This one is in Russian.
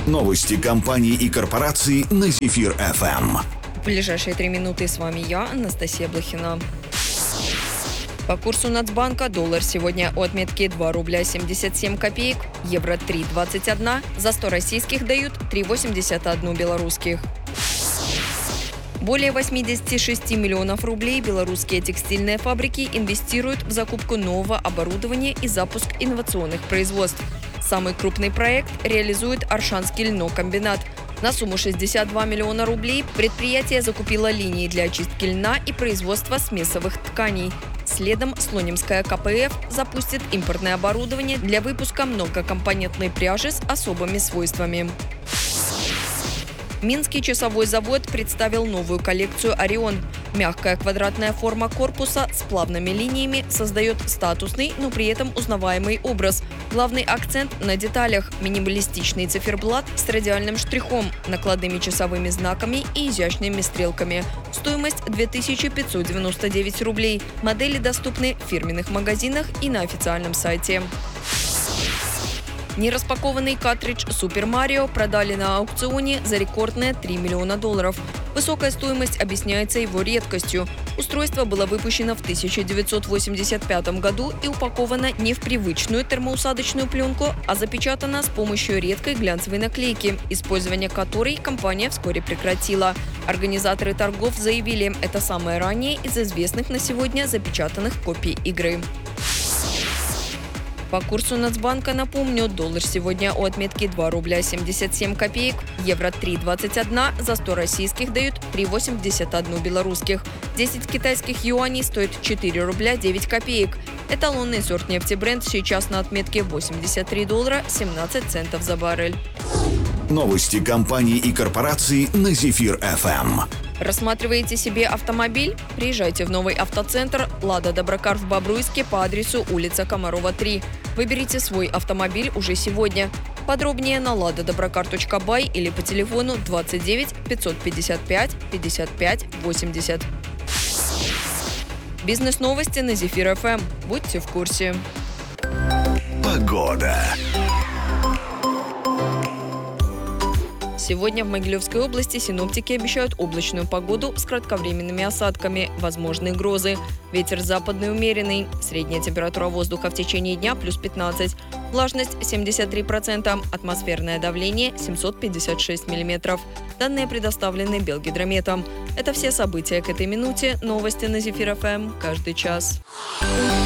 Новости компаний и корпораций на Зефир ФМ. В ближайшие 3 минуты с вами я, Анастасия Блохина. По курсу Нацбанка доллар сегодня у отметки 2 рубля 77 копеек, евро 3,21, за 100 российских дают 3,81 белорусских. Более 86 миллионов рублей белорусские текстильные фабрики инвестируют в закупку нового оборудования и запуск инновационных производств. Самый крупный проект реализует Оршанский льнокомбинат. На сумму 62 миллиона рублей предприятие закупило линии для очистки льна и производства смесовых тканей. Следом Слонимская КПФ запустит импортное оборудование для выпуска многокомпонентной пряжи с особыми свойствами. Минский часовой завод представил новую коллекцию «Орион». Мягкая квадратная форма корпуса с плавными линиями создает статусный, но при этом узнаваемый образ. Главный акцент на деталях – минималистичный циферблат с радиальным штрихом, накладными часовыми знаками и изящными стрелками. Стоимость 2599 рублей. Модели доступны в фирменных магазинах и на официальном сайте. Нераспакованный картридж Super Mario продали на аукционе за рекордные $3 миллиона. Высокая стоимость объясняется его редкостью. Устройство было выпущено в 1985 году и упаковано не в привычную термоусадочную пленку, а запечатано с помощью редкой глянцевой наклейки, использование которой компания вскоре прекратила. Организаторы торгов заявили, это самое раннее из известных на сегодня запечатанных копий игры. По курсу Нацбанка, напомню, доллар сегодня у отметки 2 рубля 77 копеек, евро 3,21, за 100 российских дают 3,81 белорусских. 10 китайских юаней стоит 4 рубля 9 копеек. Эталонный сорт нефти Brent сейчас на отметке $83 17 центов за баррель. Новости компаний и корпораций на Зефир ФМ. Рассматриваете себе автомобиль? Приезжайте в новый автоцентр «Лада Доброкар» в Бобруйске по адресу улица Комарова, 3. Выберите свой автомобиль уже сегодня. Подробнее на ladadobрокар.бай или по телефону 29 555 55 80. Бизнес-новости на Зефир ФМ. Будьте в курсе. Погода. Сегодня в Могилевской области синоптики обещают облачную погоду с кратковременными осадками, возможны грозы. Ветер западный умеренный. Средняя температура воздуха в течение дня плюс 15. Влажность 73%. Атмосферное давление 756 миллиметров. Данные предоставлены Белгидрометом. Это все события к этой минуте. Новости на Зефир ФМ каждый час.